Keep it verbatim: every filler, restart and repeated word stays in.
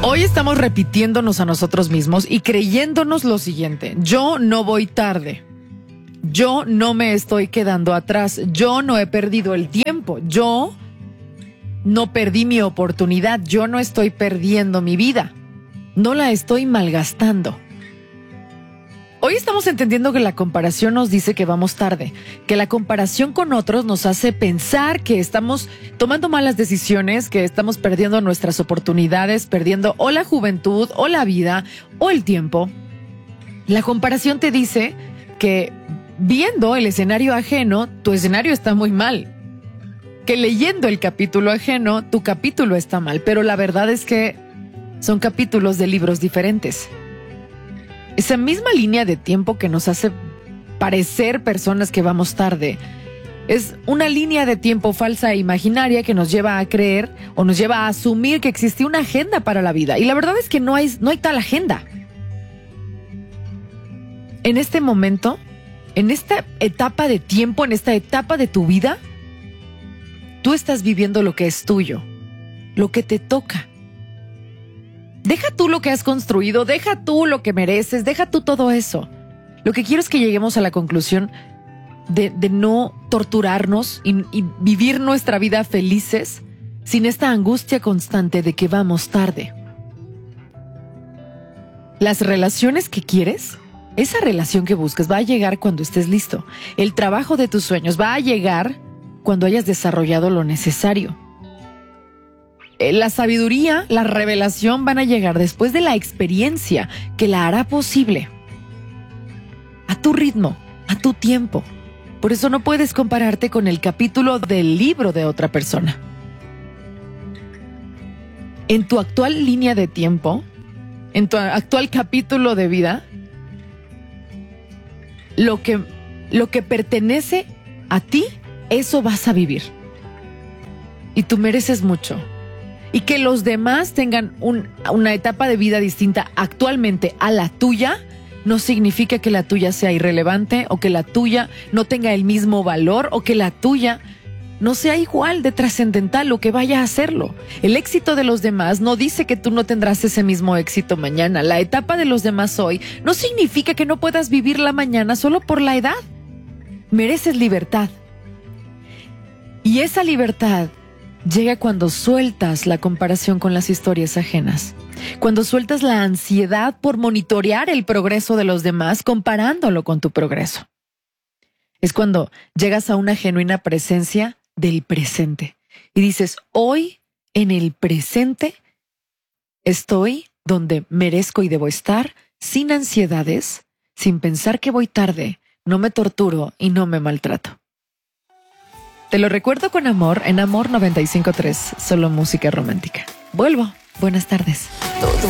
Hoy estamos repitiéndonos a nosotros mismos y creyéndonos lo siguiente: yo no voy tarde, yo no me estoy quedando atrás, yo no he perdido el tiempo, yo no perdí mi oportunidad, yo no estoy perdiendo mi vida, no la estoy malgastando. Hoy estamos entendiendo que la comparación nos dice que vamos tarde, que la comparación con otros nos hace pensar que estamos tomando malas decisiones, que estamos perdiendo nuestras oportunidades, perdiendo o la juventud, o la vida, o el tiempo. La comparación te dice que viendo el escenario ajeno, tu escenario está muy mal, que leyendo el capítulo ajeno, tu capítulo está mal, pero la verdad es que son capítulos de libros diferentes. Esa misma línea de tiempo que nos hace parecer personas que vamos tarde es una línea de tiempo falsa e imaginaria que nos lleva a creer o nos lleva a asumir que existe una agenda para la vida. Y la verdad es que no hay, no hay tal agenda. En este momento, en esta etapa de tiempo, en esta etapa de tu vida, tú estás viviendo lo que es tuyo, lo que te toca. Deja tú lo que has construido, deja tú lo que mereces, deja tú todo eso. Lo que quiero es que lleguemos a la conclusión de, de no torturarnos y, y vivir nuestra vida felices sin esta angustia constante de que vamos tarde. Las relaciones que quieres, esa relación que buscas, va a llegar cuando estés listo. El trabajo de tus sueños va a llegar cuando hayas desarrollado lo necesario. La sabiduría, la revelación van a llegar después de la experiencia que la hará posible. A tu ritmo, a tu tiempo. Por eso no puedes compararte con el capítulo del libro de otra persona. En tu actual línea de tiempo, en tu actual capítulo de vida, lo que, lo que pertenece a ti, eso vas a vivir. Y tú mereces mucho. Y que los demás tengan un, una etapa de vida distinta actualmente a la tuya, no significa que la tuya sea irrelevante o que la tuya no tenga el mismo valor o que la tuya no sea igual de trascendental o que vaya a hacerlo. El éxito de los demás no dice que tú no tendrás ese mismo éxito mañana. La etapa de los demás hoy no significa que no puedas vivirla mañana solo por la edad. Mereces libertad. Y esa libertad llega cuando sueltas la comparación con las historias ajenas, cuando sueltas la ansiedad por monitorear el progreso de los demás comparándolo con tu progreso. Es cuando llegas a una genuina presencia del presente y dices: hoy en el presente estoy donde merezco y debo estar, sin ansiedades, sin pensar que voy tarde, no me torturo y no me maltrato. Te lo recuerdo con amor en Amor noventa y cinco punto tres, solo música romántica. Vuelvo. Buenas tardes. Todo.